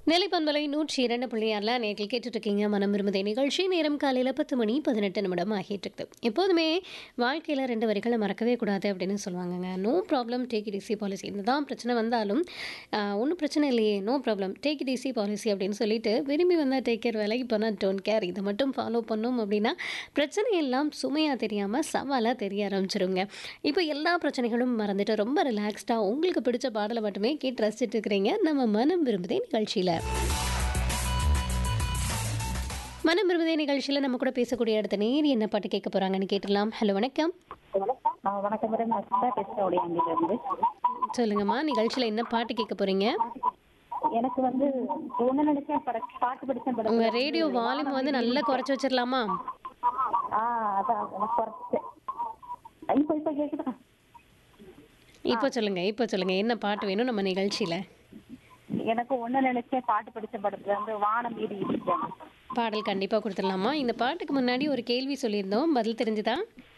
நிலைப்பண்பலை 102.6 நேர்கள் கேட்டுட்டு இருக்கீங்க. மனம் விரும்புதே நிகழ்ச்சி. நேரம் காலையில் 10:18 ஆகிட்டு இருக்குது. எப்போதுமே வாழ்க்கையில் 2 வரிகளை மறக்கவே கூடாது அப்படின்னு சொல்லுவாங்கங்க. No problem take it easy policy. என்னதான் பிரச்சனை வந்தாலும் ஒன்றும் பிரச்சனை இல்லையே, no problem take it easy policy அப்படின்னு சொல்லிட்டு விரும்பி வந்தால் டேக் கேர், வேலைக்கு போனால் டோன்ட் கேர், இதை மட்டும் ஃபாலோ பண்ணோம் அப்படின்னா பிரச்சனை எல்லாம் சுமையாக தெரியாமல் சவாலாக தெரிய ஆரம்பிச்சிருங்க. இப்போ எல்லா பிரச்சனைகளும் மறந்துட்டு ரொம்ப ரிலாக்ஸ்டாக உங்களுக்கு பிடிச்ச பாடலை மட்டுமே கேட்டு ரசிச்சுட்டு இருக்கிறீங்க நம்ம மனம் விரும்புதே நிகழ்ச்சியில். மனம் விரும்புதே நிகழ்ச்சியில் நம்ம கூட பேசக்கூடிய அடுத்த நேர் என்ன பாட்டு கேட்க போறாங்கன்னு கேட்டுடலாம். ஹலோ, வணக்கம். வணக்கம் மேடம். நான் சுதா பேசுறேன் உடையாண்டிலிருந்து. சொல்லுங்கம்மா, நிகழ்ச்சியில் என்ன பாட்டு கேட்க போறீங்க? எனக்கு ஒண்ணு நினைச்சேன் பாட்டு படிச்சேன் படம். உங்க ரேடியோ வால்யூம் நல்லா குறைச்சி வச்சிடலாமா? அதான் குறைச்சேன். இப்ப கேக்குதா? இப்போ சொல்லுங்க என்ன பாட்டு வேணும் நம்ம நிகழ்ச்சியில? எனக்கு ஒண்ணு நினைச்சேன் பாட்டு படிச்ச படத்துல வானம் மீறி இருக்கேன். பாடல் கண்டிப்பா கொடுத்துடலாமா? இந்த பாட்டுக்கு முன்னாடி ஒரு கேள்வி சொல்லியிருந்தோம், பதில் தெரிஞ்சுதா?